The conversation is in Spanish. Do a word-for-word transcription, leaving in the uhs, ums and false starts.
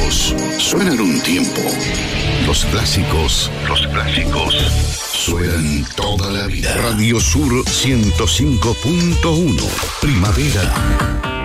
clásicos suenan un tiempo. Los clásicos, los clásicos suenan toda la vida. Radio Sur ciento cinco punto uno. Primavera.